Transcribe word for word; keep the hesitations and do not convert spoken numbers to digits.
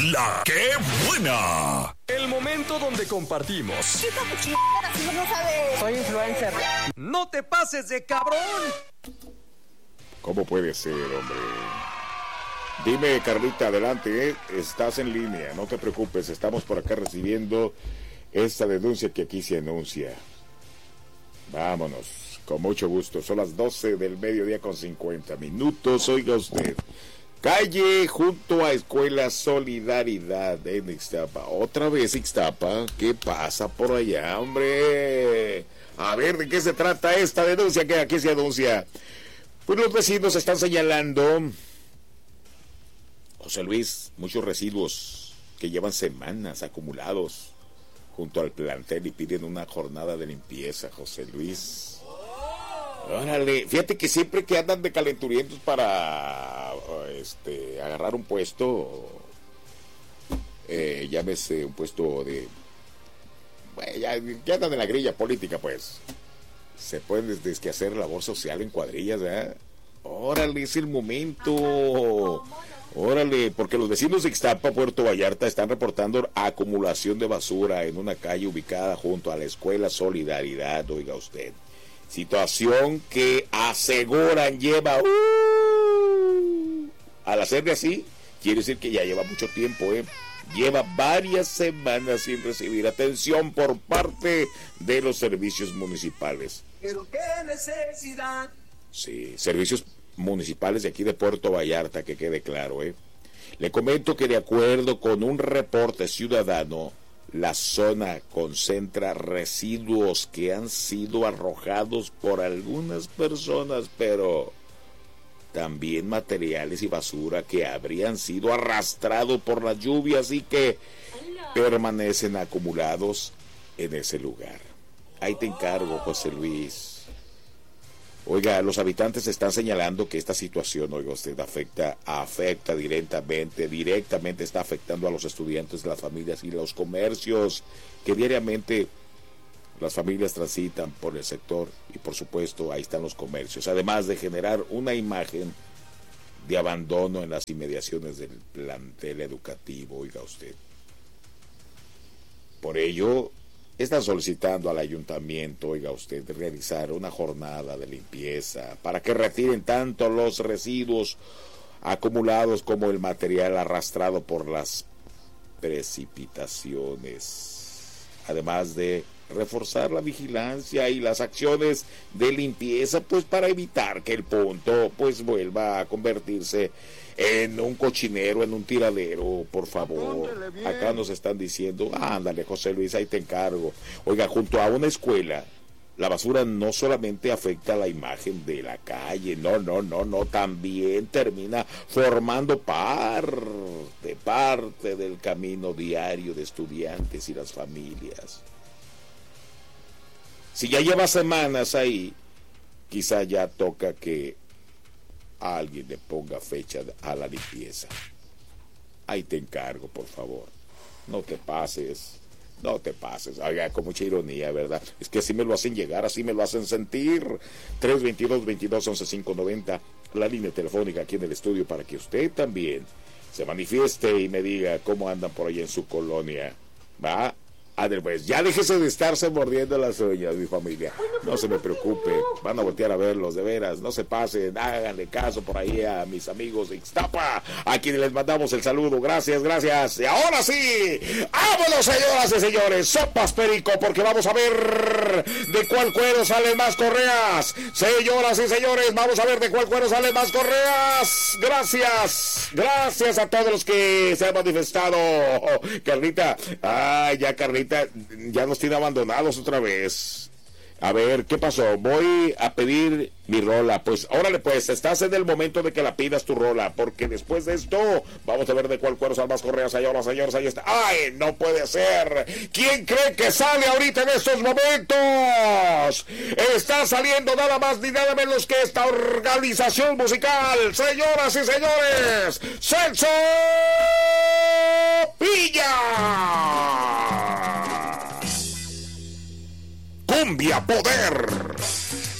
la que buena. El momento donde compartimos. Chico, pues chingada, si no sabes. Soy influencer. ¡No te pases de cabrón! ¿Cómo puede ser, hombre? Dime, Carlita, adelante, ¿eh? Estás en línea, no te preocupes, estamos por acá recibiendo esta denuncia que aquí se anuncia. Vámonos, con mucho gusto, son las doce del mediodía con cincuenta minutos, oiga usted. Calle junto a Escuela Solidaridad en Ixtapa. Otra vez Ixtapa, ¿qué pasa por allá, hombre? A ver, ¿de qué se trata esta denuncia que aquí se anuncia? Pues los vecinos están señalando, José Luis, muchos residuos que llevan semanas acumulados junto al plantel y piden una jornada de limpieza, José Luis. Órale, fíjate que siempre que andan de calenturientos para este agarrar un puesto, eh, llámese un puesto de, bueno, ya, ya andan en la grilla política, pues se pueden deshacer labor social en cuadrillas, ¿verdad? Órale, es el momento. Órale, porque los vecinos de Ixtapa, Puerto Vallarta, están reportando acumulación de basura en una calle ubicada junto a la Escuela Solidaridad, oiga usted. Situación que aseguran lleva... Uh, al hacerle así, quiere decir que ya lleva mucho tiempo, ¿eh? Lleva varias semanas sin recibir atención por parte de los servicios municipales. ¿Pero qué necesidad? Sí, servicios municipales de aquí de Puerto Vallarta, que quede claro, ¿eh? Le comento que de acuerdo con un reporte ciudadano, la zona concentra residuos que han sido arrojados por algunas personas, pero también materiales y basura que habrían sido arrastrados por las lluvias y que permanecen acumulados en ese lugar. Ahí te encargo, José Luis. Oiga, los habitantes están señalando que esta situación, oiga usted, afecta, afecta directamente, directamente está afectando a los estudiantes, las familias y los comercios que diariamente las familias transitan por el sector y por supuesto ahí están los comercios, además de generar una imagen de abandono en las inmediaciones del plantel educativo, oiga usted. Por ello, están solicitando al ayuntamiento, oiga usted, realizar una jornada de limpieza para que retiren tanto los residuos acumulados como el material arrastrado por las precipitaciones, además de reforzar la vigilancia y las acciones de limpieza, pues para evitar que el punto pues vuelva a convertirse en un cochinero, en un tiradero, por favor. Acá nos están diciendo, ándale, José Luis, ahí te encargo. Oiga, junto a una escuela, la basura no solamente afecta la imagen de la calle, no, no, no, no, también termina formando parte, parte del camino diario de estudiantes y las familias. Si ya lleva semanas ahí, quizá ya toca que alguien le ponga fecha a la limpieza. Ahí te encargo, por favor. No te pases, no te pases. Oiga, con mucha ironía, ¿verdad? Es que así me lo hacen llegar, así me lo hacen sentir. tres veintidós, veintidós, once, quinientos noventa, la línea telefónica aquí en el estudio para que usted también se manifieste y me diga cómo andan por ahí en su colonia. ¿Va? Ándale, pues, ya déjese de estarse mordiendo las uñas, mi familia. No se me preocupe, van a voltear a verlos, de veras. No se pasen, háganle caso por ahí a mis amigos de Ixtapa, a quienes les mandamos el saludo. Gracias, gracias. Y ahora sí, vámonos, señoras y señores, sopas perico, porque vamos a ver de cuál cuero salen más correas. Señoras y señores, vamos a ver de cuál cuero salen más correas. Gracias, gracias a todos los que se han manifestado. Oh, Carlita, ay, ya Carlita, ya nos tiene abandonados otra vez. A ver, ¿qué pasó? Voy a pedir mi rola. Pues, órale pues, estás en el momento de que la pidas tu rola, porque después de esto, vamos a ver de cuál cuero salen más correas. Señoras, señores, ahí está. ¡Ay, no puede ser! ¿Quién cree que sale ahorita en estos momentos? Está saliendo nada más ni nada menos que esta organización musical. Señoras y señores, Celso Villa. Cumbia Poder.